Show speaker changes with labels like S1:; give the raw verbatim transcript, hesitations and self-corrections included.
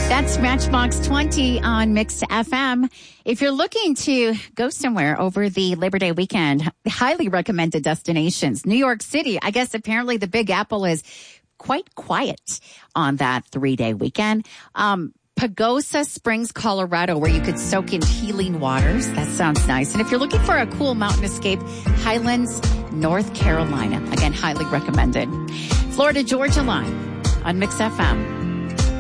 S1: That's Matchbox twenty on Mix F M. If you're looking to go somewhere over the Labor Day weekend, highly recommended destinations. New York City, I guess apparently the Big Apple is quite quiet on that three-day weekend. Um, Pagosa Springs, Colorado, where you could soak in healing waters. That sounds nice. And if you're looking for a cool mountain escape, Highlands, North Carolina. Again, highly recommended. Florida Georgia line on Mix F M.